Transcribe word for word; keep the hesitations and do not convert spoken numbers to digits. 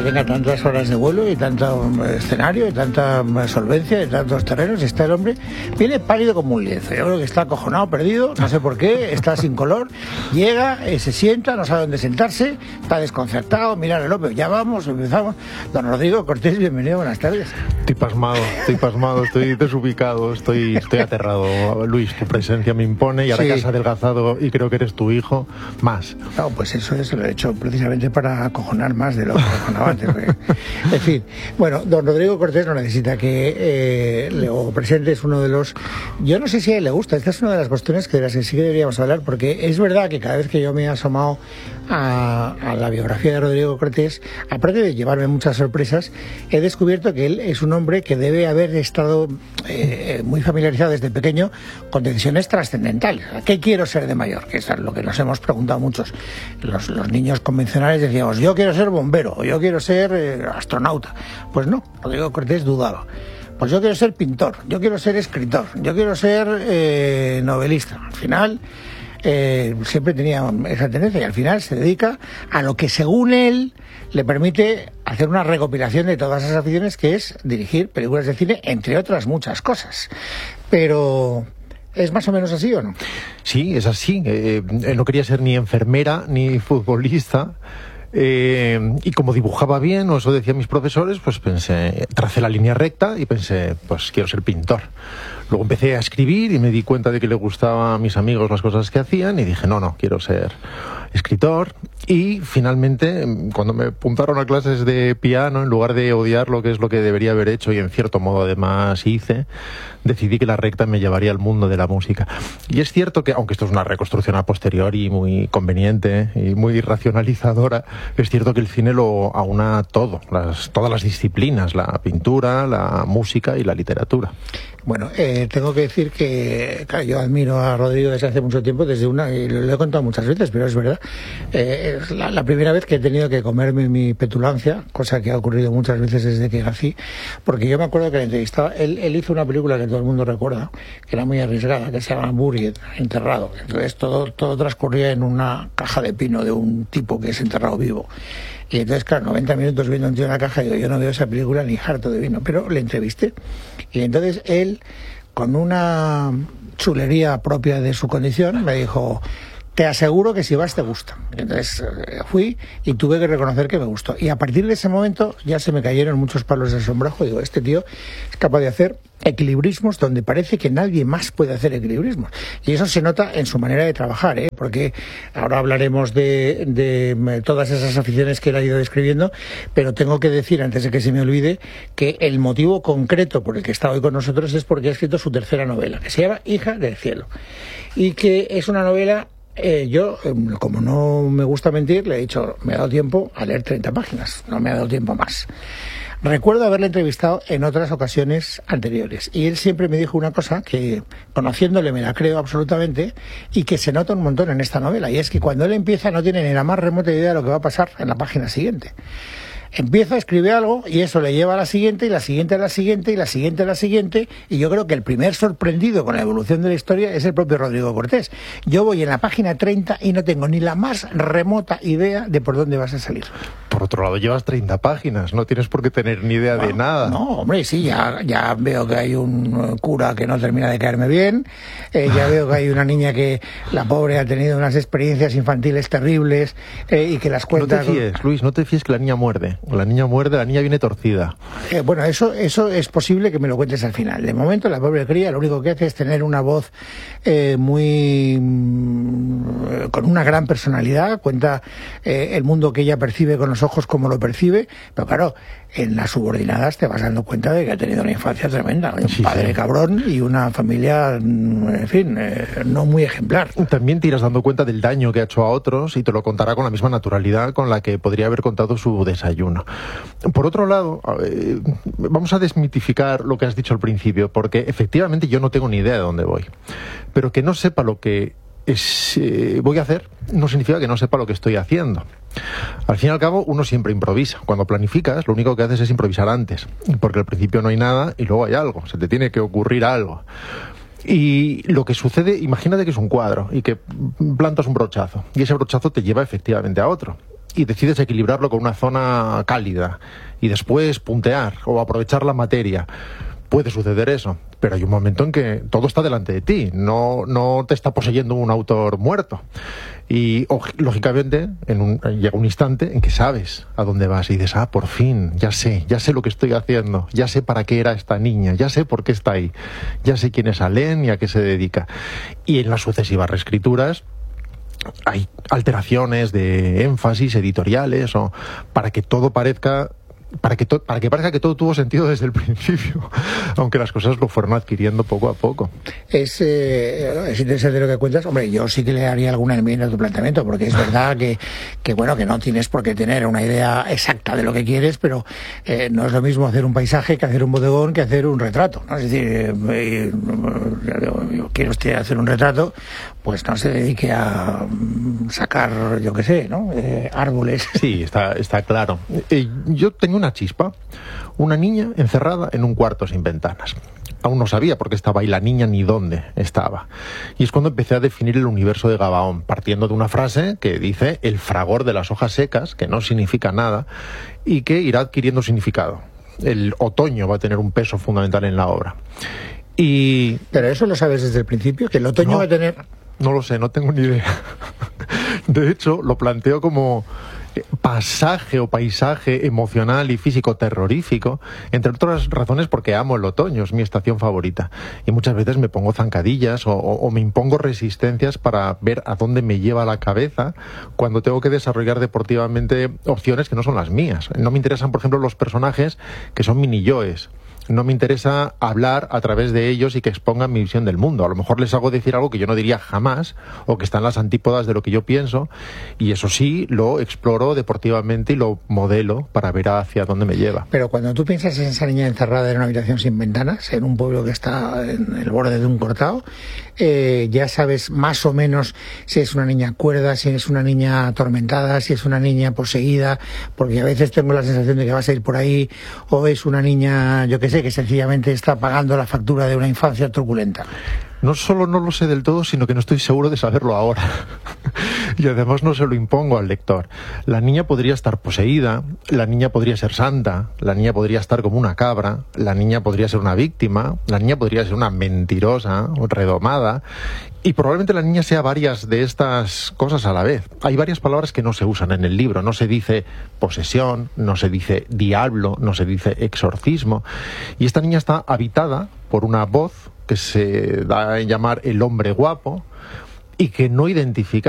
tenga tantas horas de vuelo y tanto escenario y tanta solvencia y tantos terrenos. Está el hombre, viene pálido como un lienzo. Yo creo que está acojonado, perdido, no sé por qué, está sin color. Llega, eh, se sienta, no sabe dónde sentarse, está desconcertado, mira el hombre, ya vamos, empezamos. Don Rodrigo Cortés, bienvenido, buenas tardes. Estoy pasmado, estoy pasmado, estoy desubicado, estoy, estoy aterrado. Luis, tu presencia me impone y ahora sí, que has adelgazado y creo que eres tu hijo, más. No, pues eso es, lo he hecho precisamente para acojonar más de lo que acojonaba antes. En fin, bueno, don Rodrigo Cortés no necesita que eh, le presente, es uno de los... Yo no sé si a él le gusta, esta es una de las cuestiones que de las que sí que deberíamos hablar, porque es verdad que cada vez que yo me he asomado a, a la biografía de Rodrigo Cortés, aparte de llevarme muchas sorpresas, he descubierto que él es un hombre que debe haber estado eh, muy familiarizado desde pequeño con decisiones trascendentales. ¿Qué quiero ser de mayor? Que eso es lo que nos hemos preguntado muchos. Los, los niños convencionales decíamos, yo quiero ser bombero, o yo quiero ser eh, astronauta. Pues no, Rodrigo Cortés dudaba. Pues yo quiero ser pintor, yo quiero ser escritor, yo quiero ser eh, novelista. Al final... Eh, siempre tenía esa tendencia y al final se dedica a lo que según él le permite hacer una recopilación de todas esas aficiones, que es dirigir películas de cine, entre otras muchas cosas. Pero... ¿es más o menos así o no? Sí, es así. Eh, él no quería ser ni enfermera ni futbolista. Eh, y como dibujaba bien, o eso decían mis profesores, pues pensé, tracé la línea recta y pensé, pues quiero ser pintor. Luego empecé a escribir y me di cuenta de que le gustaban a mis amigos las cosas que hacían y dije, no, no, quiero ser escritor. Y finalmente, cuando me apuntaron a clases de piano, en lugar de odiar lo que es lo que debería haber hecho, y en cierto modo además hice, decidí que la recta me llevaría al mundo de la música. Y es cierto que, aunque esto es una reconstrucción a posteriori muy conveniente y muy racionalizadora, es cierto que el cine lo aúna todo, las, todas las disciplinas, la pintura, la música y la literatura. Bueno, eh, tengo que decir que, claro, yo admiro a Rodrigo desde hace mucho tiempo, desde una, y lo, lo he contado muchas veces, pero es verdad, eh, es la, la primera vez que he tenido que comerme mi petulancia, cosa que ha ocurrido muchas veces desde que nací, porque yo me acuerdo que le entrevistaba, él, él hizo una película que todo el mundo recuerda, que era muy arriesgada, que se llama Buried, enterrado. Entonces todo, todo transcurría en una caja de pino de un tipo que es enterrado vivo. Y entonces, claro, noventa minutos viendo un tío en la caja, y digo, yo no veo esa película ni harto de vino, pero le entrevisté. Y entonces él, con una chulería propia de su condición, me dijo, te aseguro que si vas te gusta. Entonces fui y tuve que reconocer que me gustó. Y a partir de ese momento ya se me cayeron muchos palos de sombrajo. Digo, este tío es capaz de hacer equilibrismos donde parece que nadie más puede hacer equilibrismos. Y eso se nota en su manera de trabajar, ¿eh? Porque ahora hablaremos de, de todas esas aficiones que él ha ido describiendo, pero tengo que decir, antes de que se me olvide, que el motivo concreto por el que está hoy con nosotros es porque ha escrito su tercera novela, que se llama Hija del Cielo, y que es una novela... Eh, yo, como no me gusta mentir, le he dicho, me ha dado tiempo a leer treinta páginas, no me ha dado tiempo más. Recuerdo haberle entrevistado en otras ocasiones anteriores y él siempre me dijo una cosa que, conociéndole, me la creo absolutamente y que se nota un montón en esta novela, y es que cuando él empieza no tiene ni la más remota idea de lo que va a pasar en la página siguiente. Empieza a escribir algo y eso le lleva a la siguiente y la siguiente a la siguiente y la siguiente a la siguiente, y yo creo que el primer sorprendido con la evolución de la historia es el propio Rodrigo Cortés. Yo voy en la página treinta y no tengo ni la más remota idea de por dónde vas a salir. Por otro lado, llevas treinta páginas, no tienes por qué tener ni idea no, de nada. No, hombre, sí, ya, ya veo que hay un cura que no termina de caerme bien, eh, ya veo que hay una niña que, la pobre, ha tenido unas experiencias infantiles terribles eh, y que las cuenta... No te fíes, con... Luis, no te fíes que la niña muerde. La niña muerde, la niña viene torcida. Eh, bueno, eso, eso es posible que me lo cuentes al final. De momento, la pobre cría lo único que hace es tener una voz eh, muy... con una gran personalidad, cuenta eh, el mundo que ella percibe con los ojos como lo percibe, pero claro, en las subordinadas te vas dando cuenta de que ha tenido una infancia tremenda, un sí, padre sí. cabrón y una familia, en fin, eh, no muy ejemplar. También te irás dando cuenta del daño que ha hecho a otros y te lo contará con la misma naturalidad con la que podría haber contado su desayuno. Por otro lado, eh, vamos a desmitificar lo que has dicho al principio, porque efectivamente yo no tengo ni idea de dónde voy, pero que no sepa lo que es, eh, voy a hacer no significa que no sepa lo que estoy haciendo. Al fin y al cabo, uno siempre improvisa. Cuando planificas, lo único que haces es improvisar antes, porque al principio no hay nada y luego hay algo, se te tiene que ocurrir algo. Y lo que sucede, imagínate que es un cuadro y que plantas un brochazo y ese brochazo te lleva efectivamente a otro. y decides equilibrarlo con una zona cálida y después puntear o aprovechar la materia. Puede suceder eso, pero hay un momento en que todo está delante de ti, no, no te está poseyendo un autor muerto. Y o, lógicamente en un, llega un instante en que sabes a dónde vas y dices, ah, por fin, ya sé, ya sé lo que estoy haciendo, ya sé para qué era esta niña, ya sé por qué está ahí, ya sé quién es Alén y a qué se dedica. Y en las sucesivas reescrituras hay alteraciones de énfasis editoriales o para que todo parezca para que to- para que parezca que todo tuvo sentido desde el principio, aunque las cosas lo fueron adquiriendo poco a poco. Es, eh, es interesante lo que cuentas. Hombre, yo sí que le haría alguna enmienda a tu planteamiento, porque es verdad que, que bueno, que no tienes por qué tener una idea exacta de lo que quieres, pero eh, no es lo mismo hacer un paisaje que hacer un bodegón que hacer un retrato, ¿no? Es decir, eh, yo quiero usted hacer un retrato, pues no se dedique a sacar, yo qué sé, ¿no? Eh, árboles. Sí, está, está claro. Eh, yo tenía una chispa, una niña encerrada en un cuarto sin ventanas. Aún no sabía por qué estaba ahí la niña ni dónde estaba. Y es cuando empecé a definir el universo de Gabaón, partiendo de una frase que dice el fragor de las hojas secas, que no significa nada, y que irá adquiriendo significado. El otoño va a tener un peso fundamental en la obra. Y... Pero eso lo sabes desde el principio, que el otoño no, va a tener... No lo sé, no tengo ni idea. De hecho, lo planteo como pasaje o paisaje emocional y físico terrorífico, entre otras razones porque amo el otoño, es mi estación favorita. Y muchas veces me pongo zancadillas o, o, o me impongo resistencias para ver a dónde me lleva la cabeza cuando tengo que desarrollar deportivamente opciones que no son las mías. No me interesan, por ejemplo, los personajes que son mini yoes. No me interesa hablar a través de ellos y que expongan mi visión del mundo. A lo mejor les hago decir algo que yo no diría jamás o que está en las antípodas de lo que yo pienso, y eso sí, lo exploro deportivamente y lo modelo para ver hacia dónde me lleva. Pero cuando tú piensas en esa niña encerrada en una habitación sin ventanas, en un pueblo que está en el borde de un cortado, eh, ya sabes más o menos si es una niña cuerda, si es una niña atormentada, si es una niña poseída, porque a veces tengo la sensación de que vas a ir por ahí, o es una niña, yo qué sé, que sencillamente está pagando la factura de una infancia truculenta. No solo no lo sé del todo, sino que no estoy seguro de saberlo ahora. Y además no se lo impongo al lector. La niña podría estar poseída, la niña podría ser santa, la niña podría estar como una cabra, la niña podría ser una víctima, la niña podría ser una mentirosa, redomada, y probablemente la niña sea varias de estas cosas a la vez. Hay varias palabras que no se usan en el libro. No se dice posesión, no se dice diablo, no se dice exorcismo. Y esta niña está habitada por una voz que se da a llamar el hombre guapo y que no identifica